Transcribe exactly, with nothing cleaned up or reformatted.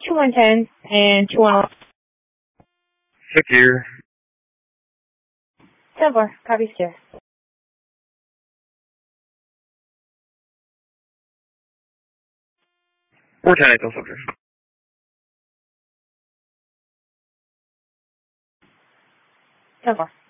two one ten and two one eleven. Secure. ten four, copy secure. four ten Echo Soldier. ten four.